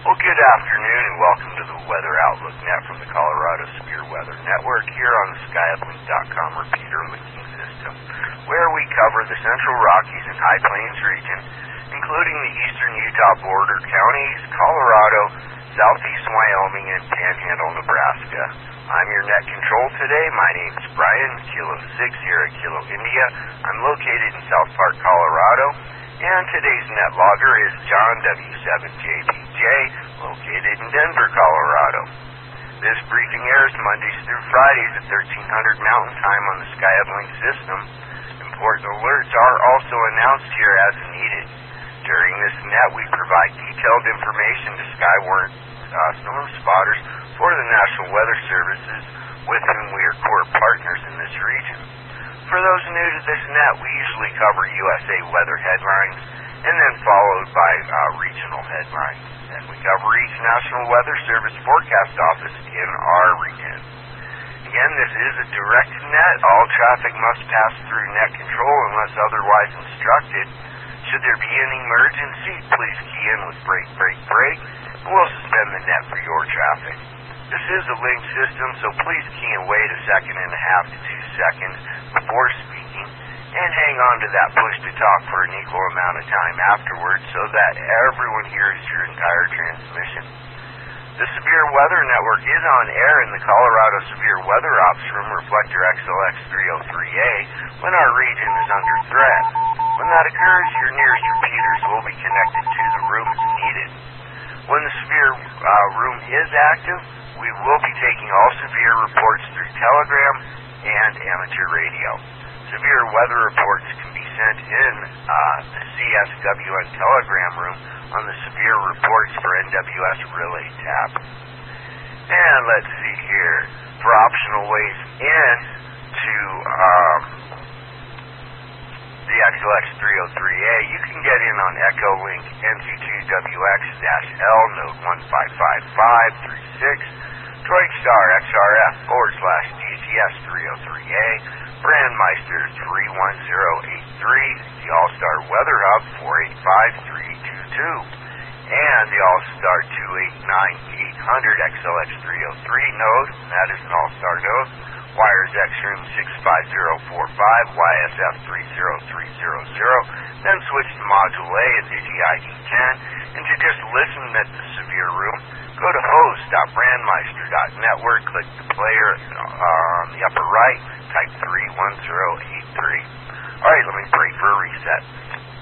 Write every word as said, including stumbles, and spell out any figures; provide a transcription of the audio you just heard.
Well, good afternoon and welcome to the Weather Outlook Net from the Colorado Severe Weather Network here on the sky uplink dot com repeater linking system, where we cover the Central Rockies and High Plains region, including the eastern Utah border counties, Colorado, southeast Wyoming, and Panhandle, Nebraska. I'm your net control today. My name's Brian, Kilo six Sierra Kilo India. I'm located in South Park, Colorado. And today's net logger is John W seven J P J, located in Denver, Colorado. This briefing airs Mondays through Fridays at thirteen hundred Mountain Time on the Sky Uplink system. Important alerts are also announced here as needed. During this net, we provide detailed information to Skywarn uh, storm spotters for the National Weather Services, with whom we are core partners in this region. For those new to this net, we usually cover U S A weather headlines and then followed by uh, regional headlines. And we cover each National Weather Service forecast office in our region. Again, this is a direct net. All traffic must pass through net control unless otherwise instructed. Should there be an emergency, please key in with break, break, break, and we'll suspend the net for your traffic. This is a linked system, so please key and wait a second and a half to two seconds before speaking, and hang on to that push to talk for an equal amount of time afterwards so that everyone hears your entire transmission. The Severe Weather Network is on air in the Colorado Severe Weather Ops Room Reflector X L X three oh three A when our region is under threat. When that occurs, your nearest repeaters will be connected to the room as needed. When the severe uh, room is active, we will be taking all severe reports through Telegram and amateur radio. Severe weather reports can be sent in uh, the C S W N Telegram room on the Severe Reports for N W S Relay tab. And let's see here. For optional ways in to um, the X L X three oh three A, you can get in on Echolink N Z two W X L node one five five five three six, Droidstar X R F forward slash D C S three oh three A, Brandmeister three one zero eight three, the All-Star Weather Hub four eight five three two two, and the All-Star two eight nine eight hundred X L X three oh three node, and that is an All-Star node. Wires X-Room six five zero four five, Y S F three zero three zero zero, then switch to Module A at Digi I D ten, and to just listen at the Severe Room, go to host dot brandmeister dot network, click the player uh, on the upper right, type three one zero eight three. Alright, let me pray for a reset.